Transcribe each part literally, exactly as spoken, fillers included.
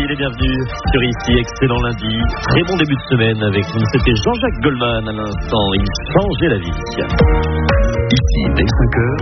les bienvenus sur Ici, excellent lundi. Très bon début de semaine avec nous. C'était Jean-Jacques Goldman à l'instant. Il changeait la vie. Ici, dès cinq heures,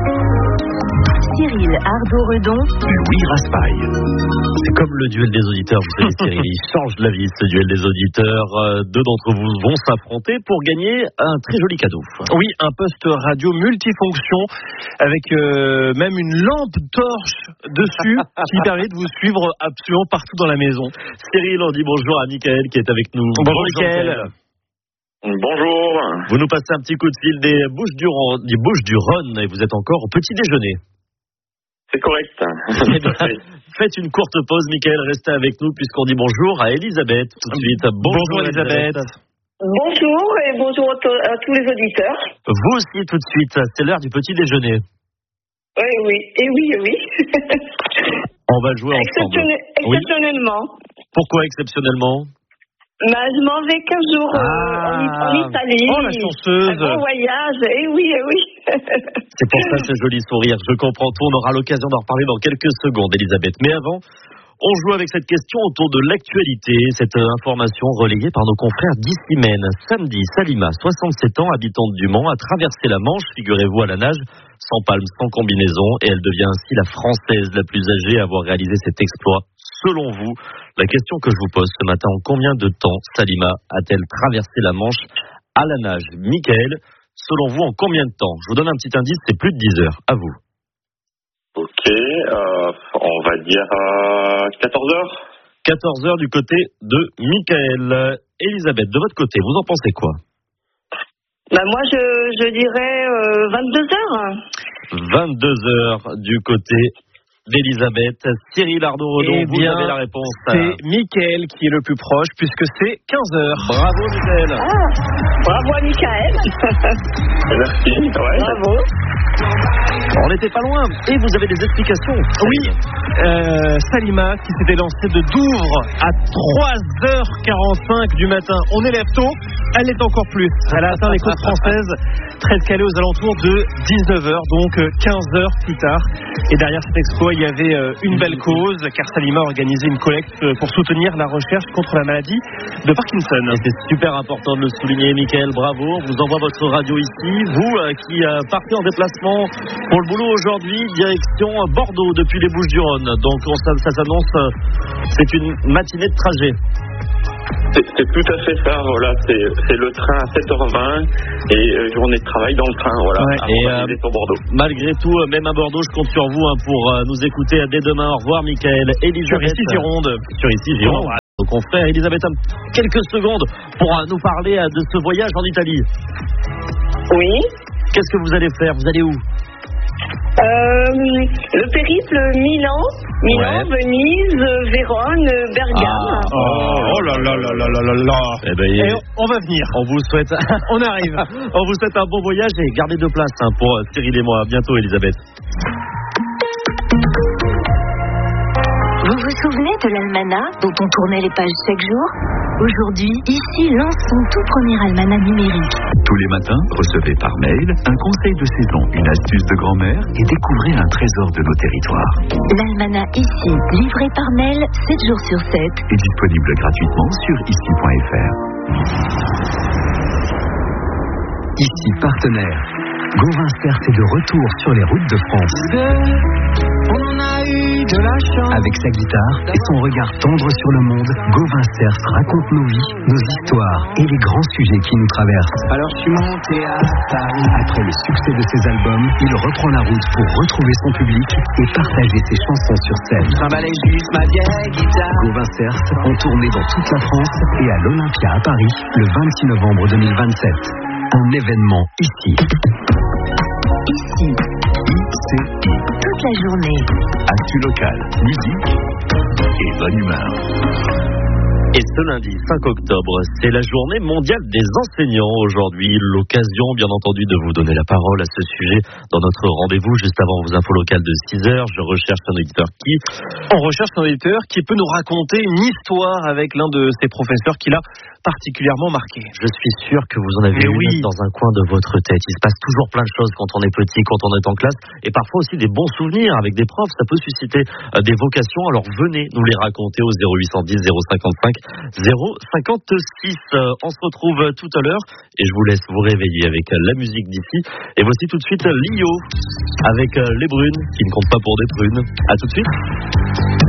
Cyril Ardo-Redon, Louis Raspail. C'est comme le duel des auditeurs, vous savez, Cyril, il change la vie, ce duel des auditeurs. Deux d'entre vous vont s'affronter pour gagner un très joli cadeau. Oui, un poste radio multifonction avec euh, même une lampe torche dessus qui permet de vous suivre absolument partout dans la maison. Cyril, on dit bonjour à Michael qui est avec nous. Bonjour, bonjour Michael. Bonjour. Vous nous passez un petit coup de fil des Bouches-du-Rhône, des Bouches-du-Rhône et vous êtes encore au petit déjeuner. C'est correct. Eh bien, faites une courte pause, Michael, restez avec nous puisqu'on dit bonjour à Elisabeth tout de suite. Bonjour, bonjour Elisabeth. Bonjour et bonjour à, to- à tous les auditeurs. Vous aussi tout de suite, c'est l'heure du petit déjeuner. Oui, oui, et oui, et oui. On va jouer ensemble. Exceptionnel- exceptionnellement. Oui. Pourquoi exceptionnellement? Bah, je m'en vais quinze jours euh, ah. en, en Italie. Oh, la chanceuse. Un bon voyage, et oui, et oui. C'est pour ça ce joli sourire. Je comprends tout. On aura l'occasion d'en reparler dans quelques secondes, Elisabeth. Mais avant, on joue avec cette question autour de l'actualité. Cette information relayée par nos confrères d'Issimène. Samedi, Salima, soixante-sept ans, habitante du Mans, a traversé la Manche, figurez-vous, à la nage, sans palme, sans combinaison. Et elle devient ainsi la Française la plus âgée à avoir réalisé cet exploit. Selon vous, la question que je vous pose ce matin, en combien de temps Salima a-t-elle traversé la Manche à la nage? Michael, selon vous, en combien de temps? Je vous donne un petit indice, c'est plus de dix heures. À vous. Ok, euh, on va dire euh, quatorze heures. quatorze heures du côté de Michael. Elisabeth, de votre côté, vous en pensez quoi? Bah, moi, je, je dirais euh, vingt-deux heures. vingt-deux heures du côté d'Elisabeth. Cyril Ardo-Redon, eh vous avez la réponse. C'est Michael qui est le plus proche puisque c'est quinze heures. Bravo Michael. Ah, bravo à Michael. Merci. Ouais. Bravo. On n'était pas loin. Et vous avez des explications? Oui, euh, Salima qui s'était lancée de Douvres à trois heures quarante-cinq du matin. On élève tôt, elle est encore plus. Elle a atteint les côtes françaises, très calée aux alentours de dix-neuf heures, donc quinze heures plus tard. Et derrière cet exploit, il y avait une belle cause, car Salima a organisé une collecte pour soutenir la recherche contre la maladie de Parkinson. Et c'est super important de le souligner, Michael, bravo. On vous envoie votre radio ici. Vous euh, qui euh, partez en déplacement pour le boulot aujourd'hui, direction Bordeaux depuis les Bouches-du-Rhône. Donc on, ça, ça s'annonce, euh, c'est une matinée de trajet. C'est, c'est tout à fait ça, voilà, c'est, c'est le train à sept heures vingt et euh, journée de travail dans le train, voilà, ouais, avant et d'arriver euh, sur Bordeaux. Malgré tout, euh, même à Bordeaux, je compte sur vous hein, pour euh, nous écouter dès demain. Au revoir, Michael. Elisabeth. Sur Ici Gironde. Sur Ici Gironde. Nos confrères, Elisabeth, quelques secondes pour euh, nous parler euh, de ce voyage en Italie. Oui. Qu'est-ce que vous allez faire? Vous allez où? Euh, le périple Milan, Milan, ouais. Venise, Vérone, Bergame. Ah, oh, oh là là là là là là là. Eh ben, et on va venir. On vous souhaite, on arrive. On vous souhaite un bon voyage et gardez de place hein, pour Cyril et moi. À bientôt, Elisabeth. vous vous souvenez de l'almanach dont on tournait les pages chaque jour? Aujourd'hui, Ici lance son tout premier almanach numérique. Tous les matins, recevez par mail un conseil de saison, une astuce de grand-mère et découvrez un trésor de nos territoires. L'almanach Ici, livré par mail sept jours sur sept. Et disponible gratuitement sur ici point f r. Ici partenaire. Gauvin Cerf est de retour sur les routes de France. On a eu de la chance. Avec sa guitare et son regard tendre sur le monde, Gauvin Cerf raconte nos vies, nos histoires et les grands sujets qui nous traversent. Alors je suis monté à Paris. Après le succès de ses albums, il reprend la route pour retrouver son public et partager ses chansons sur scène. Trimballais juste ma vieille guitare. Gauvin Cerf ont tourné dans toute la France et à l'Olympia à Paris le vingt-six novembre deux mille vingt-sept. Un événement ici. Ici. I C I. Toute la journée. Actu locale, musique et bonne humeur. Et ce lundi cinq octobre, c'est la journée mondiale des enseignants aujourd'hui. L'occasion, bien entendu, de vous donner la parole à ce sujet dans notre rendez-vous juste avant vos infos locales de six heures. Je recherche un auditeur qui... On recherche un auditeur qui peut nous raconter une histoire avec l'un de ses professeurs qui l'a particulièrement marqué. Je suis sûr que vous en avez Mais une oui. dans un coin de votre tête. Il se passe toujours plein de choses quand on est petit, quand on est en classe, et parfois aussi des bons souvenirs avec des profs. Ça peut susciter euh, des vocations. Alors venez nous les raconter au zéro huit cent dix zéro cinquante-cinq zéro cinquante-six. Euh, on se retrouve euh, tout à l'heure et je vous laisse vous réveiller avec euh, la musique d'ici. Et voici tout de suite euh, Lio avec euh, les brunes qui ne comptent pas pour des prunes. À tout de suite.